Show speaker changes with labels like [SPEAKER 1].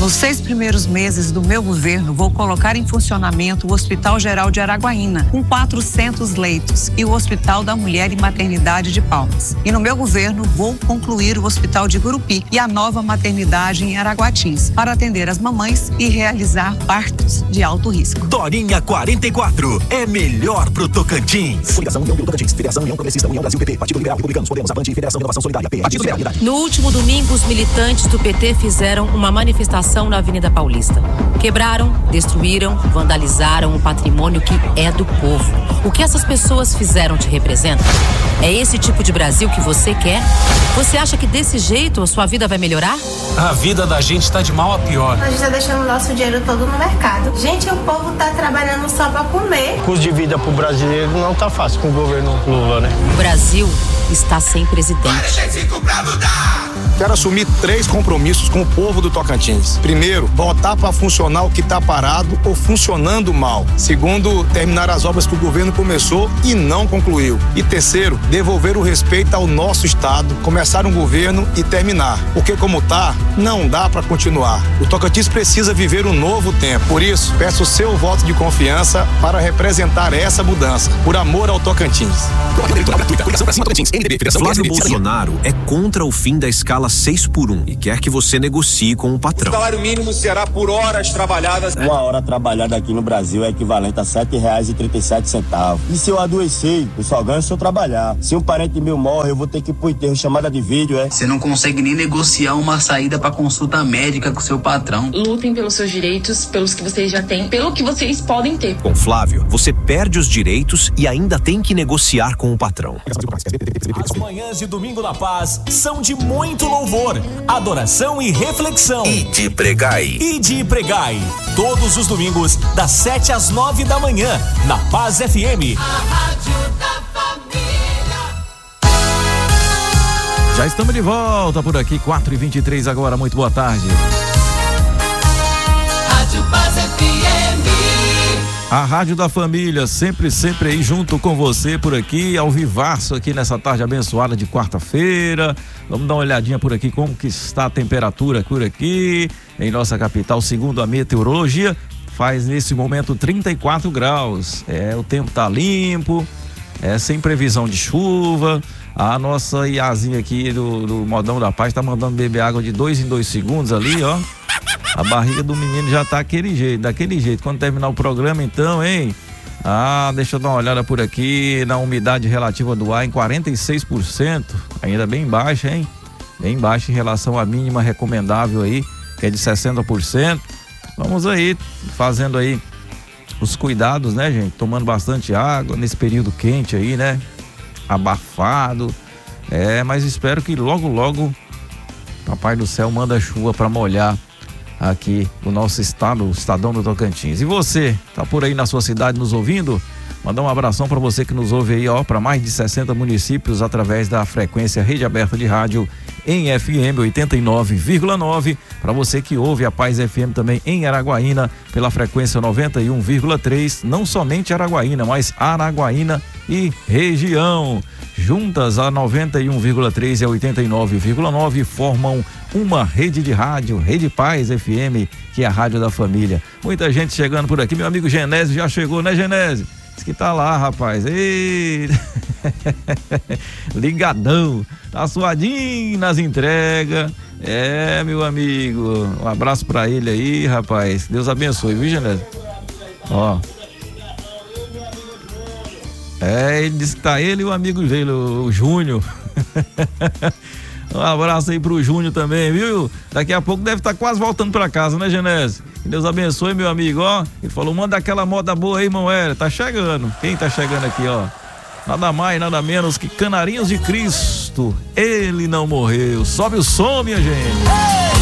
[SPEAKER 1] Nos 6 primeiros meses do meu governo, vou colocar em funcionamento o Hospital Geral de Araguaína, com 400 leitos, e o Hospital da Mulher e Maternidade de Palmas. E no meu governo, vou concluir o Hospital de Gurupi e a nova maternidade em Araguatins, para atender as mamães e realizar partos de alto risco.
[SPEAKER 2] Dorinha 44, é melhor pro Tocantins.
[SPEAKER 3] Coligação União do Tocantins, Federação União Progressista, União Brasil PT, Partido Liberal, Republicanos, Podemos, Avante, Federação Renovação Solidária, Partido Liberal.
[SPEAKER 4] No último domingo, os militantes do PT fizeram uma manifestação na Avenida Paulista. Quebraram, destruíram, vandalizaram o patrimônio que é do povo. O que essas pessoas fizeram te representa? É esse tipo de Brasil que você quer? Você acha que desse jeito a sua vida vai melhorar?
[SPEAKER 5] A vida da gente tá de mal a pior.
[SPEAKER 6] A gente tá deixando o nosso dinheiro todo no mercado. Gente, o povo tá trabalhando só pra comer.
[SPEAKER 7] O custo de vida pro brasileiro não tá fácil com o governo Lula, né?
[SPEAKER 4] O Brasil está sem presidente.
[SPEAKER 2] 45 pra mudar!
[SPEAKER 8] Quero assumir 3 compromissos com o povo do Tocantins. Primeiro, botar para funcionar o que está parado ou funcionando mal. Segundo, terminar as obras que o governo começou e não concluiu. E terceiro, devolver o respeito ao nosso estado, começar um governo e terminar. Porque como tá, não dá para continuar. O Tocantins precisa viver um novo tempo. Por isso, peço o seu voto de confiança para representar essa mudança. Por amor ao Tocantins.
[SPEAKER 2] Flávio Bolsonaro é contra o fim da escala 6x1 e quer que você negocie com o patrão.
[SPEAKER 9] O salário mínimo será por horas trabalhadas.
[SPEAKER 10] Uma hora trabalhada aqui no Brasil é equivalente a R$7,37. E se eu adoecer, eu só ganho se eu trabalhar. Se um parente meu morre, eu vou ter que ir pro enterro, chamada de vídeo, é?
[SPEAKER 11] Você não consegue nem negociar uma saída pra consulta médica com seu patrão.
[SPEAKER 12] Lutem pelos seus direitos, pelos que vocês já têm, pelo que vocês podem ter.
[SPEAKER 2] Com Flávio, você perde os direitos e ainda tem que negociar com o patrão.
[SPEAKER 13] As manhãs de Domingo na Paz são de muito louvor, adoração e reflexão.
[SPEAKER 2] E de pregai.
[SPEAKER 13] Todos os domingos, das 7 às 9 da manhã, na Paz FM.
[SPEAKER 14] A Rádio da Família.
[SPEAKER 15] Já estamos de volta por aqui, 4h23 agora, muito boa tarde.
[SPEAKER 14] Rádio Paz FM.
[SPEAKER 15] A Rádio da Família, sempre aí junto com você por aqui, ao vivaço aqui nessa tarde abençoada de quarta-feira. Vamos dar uma olhadinha por aqui como que está a temperatura por aqui em nossa capital, segundo a meteorologia, faz nesse momento 34 graus. O tempo tá limpo, sem previsão de chuva. A nossa Iazinha aqui do Modão da Paz tá mandando beber água de 2 em 2 segundos ali, ó. A barriga do menino já tá daquele jeito. Quando terminar o programa, então, hein? Deixa eu dar uma olhada por aqui na umidade relativa do ar em 46%. Ainda bem baixa, hein? Bem baixa em relação à mínima recomendável aí, que é de 60%. Vamos aí, fazendo aí os cuidados, né, gente? Tomando bastante água nesse período quente aí, né? Abafado. Mas espero que logo Papai do Céu manda chuva para molhar aqui o nosso estado, o Estadão do Tocantins. E você, tá por aí na sua cidade nos ouvindo? Mandar um abração para você que nos ouve aí, ó, para mais de 60 municípios através da frequência Rede Aberta de Rádio em FM 89,9. Para você que ouve a Paz FM também em Araguaína pela frequência 91,3. Não somente Araguaína, mas Araguaína e região. Juntas a 91,3 e a 89,9 formam uma rede de rádio, Rede Paz FM, que é a Rádio da Família. Muita gente chegando por aqui. Meu amigo Genésio já chegou, né, Genésio? Diz que tá lá, rapaz. Ei! Ligadão, tá suadinho nas entregas. Meu amigo, um abraço pra ele aí, rapaz. Deus abençoe, viu, Genésio? Ó. Ele disse que tá ele e o amigo dele, o Júnior. Um abraço aí pro Júnior também, viu? Daqui a pouco deve estar quase voltando pra casa, né, Genésio? Que Deus abençoe, meu amigo, ó. Ele falou, manda aquela moda boa aí, irmão Hélio. Tá chegando. Quem tá chegando aqui, ó? Nada mais, nada menos que Canarinhos de Cristo. Ele não morreu. Sobe o som, minha gente.